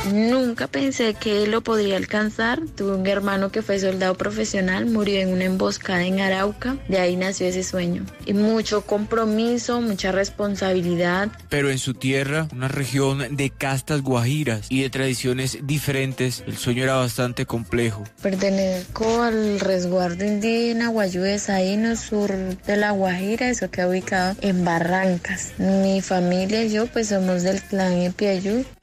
Nunca pensé que lo podría alcanzar. Tuve un hermano que fue soldado profesional, murió en una emboscada en Arauca. De ahí nació ese sueño. Y mucho compromiso, mucha responsabilidad. Pero en su tierra, una región de castas guajiras y de tradiciones diferentes, el sueño era bastante complejo. Pertenezco al resguardo indígena Guayú de Saíno, sur de La Guajira. Eso queda ubicado en Barrancas. Mi familia y yo pues somos del clan Epiayú.